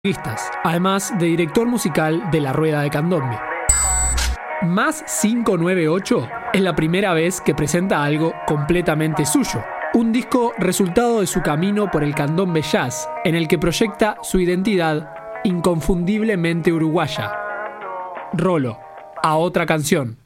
además de director musical de La Rueda de Candombe. Más 598 es la primera vez que presenta algo completamente suyo. Un disco resultado de su camino por el candombe jazz, en el que proyecta su identidad inconfundiblemente uruguaya. Rolo, a otra canción.